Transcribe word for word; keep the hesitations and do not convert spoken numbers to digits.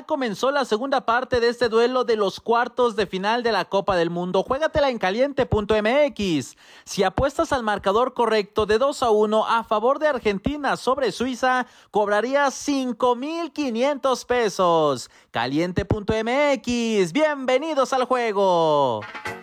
ya comenzó la segunda parte de este duelo de los cuartos de final de la Copa del Mundo. Juégatela en caliente punto m x. Si apuestas al marcador correcto de dos a uno a favor de Argentina sobre Suiza, cobrarías cinco mil quinientos pesos. caliente punto m x. Bienvenidos al juego.